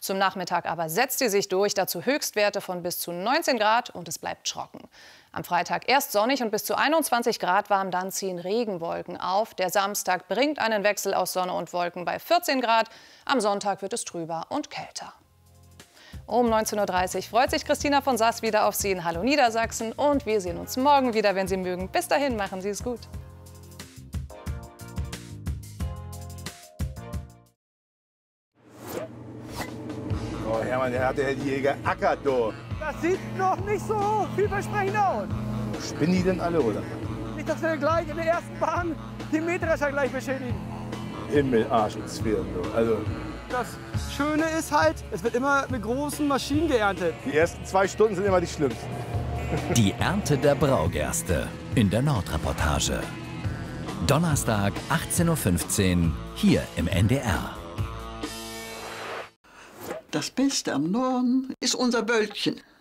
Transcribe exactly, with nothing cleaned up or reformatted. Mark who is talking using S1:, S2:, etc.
S1: Zum Nachmittag aber setzt sie sich durch, dazu Höchstwerte von bis zu neunzehn Grad und es bleibt trocken. Am Freitag erst sonnig und bis zu einundzwanzig Grad warm, dann ziehen Regenwolken auf. Der Samstag bringt einen Wechsel aus Sonne und Wolken bei vierzehn Grad. Am Sonntag wird es trüber und kälter. Um neunzehn Uhr dreißig freut sich Christina von Sass wieder auf Sie in Hallo Niedersachsen. Und wir sehen uns morgen wieder, wenn Sie mögen. Bis dahin, machen Sie es gut.
S2: Oh Hermann, der hat der Jäger ackert, du.
S3: Das sieht noch nicht so vielversprechend aus.
S2: Spinnen die denn alle, oder?
S3: Nicht, dass wir gleich in der ersten Bahn den Mähdrescher gleich beschädigen.
S2: Himmel, Arsch und Zwirn, du. Also,
S3: Das Schöne ist halt, es wird immer mit großen Maschinen geerntet.
S2: die ersten zwei Stunden sind immer die schlimmsten.
S4: Die Ernte der Braugerste in der Nordreportage. Donnerstag, achtzehn Uhr fünfzehn, hier im N D R.
S5: Das Beste am Norden ist unser Wöldchen.